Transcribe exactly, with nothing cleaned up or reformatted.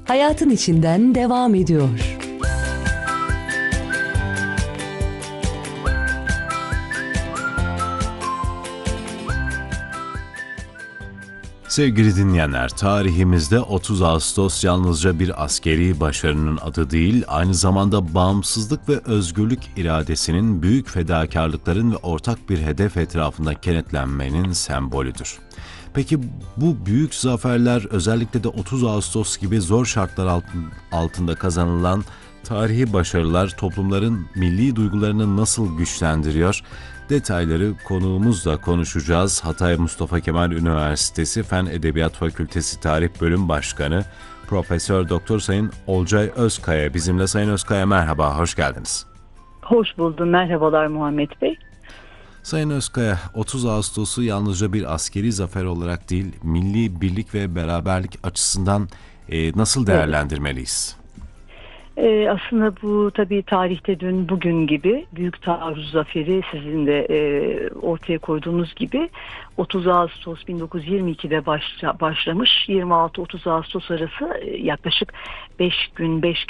hayatın içinden devam ediyor. Sevgili dinleyenler, tarihimizde otuz Ağustos yalnızca bir askeri başarının adı değil, aynı zamanda bağımsızlık ve özgürlük iradesinin büyük fedakarlıkların ve ortak bir hedef etrafında kenetlenmenin sembolüdür. Peki bu büyük zaferler, özellikle de otuz Ağustos gibi zor şartlar altında kazanılan tarihi başarılar toplumların milli duygularını nasıl güçlendiriyor? Detayları konuğumuzla konuşacağız. Hatay Mustafa Kemal Üniversitesi Fen Edebiyat Fakültesi Tarih Bölüm Başkanı Profesör Doktor Sayın Olcay Özkaya bizimle. Sayın Özkaya, merhaba, hoş geldiniz. Hoş buldum, merhabalar Muhammed Bey. Sayın Özkaya, otuz Ağustos'u yalnızca bir askeri zafer olarak değil, milli birlik ve beraberlik açısından e, nasıl değerlendirmeliyiz? Ee, aslında bu tabii tarihte dün bugün gibi Büyük Taarruz Zaferi sizin de e, ortaya koyduğunuz gibi otuz Ağustos bin dokuz yüz yirmi iki'de başla, başlamış. yirmi altı otuz Ağustos arası e, yaklaşık beş gün beş